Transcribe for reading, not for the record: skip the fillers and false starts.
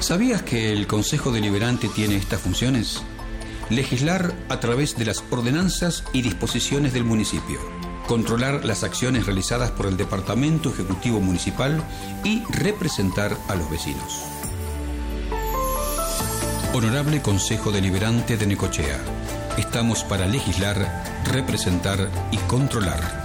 ¿Sabías que el Consejo Deliberante tiene estas funciones? Legislar a través de las ordenanzas y disposiciones del municipio, controlar las acciones realizadas por el Departamento Ejecutivo Municipal y representar a los vecinos. Honorable Consejo Deliberante de Necochea, estamos para legislar, representar y controlar.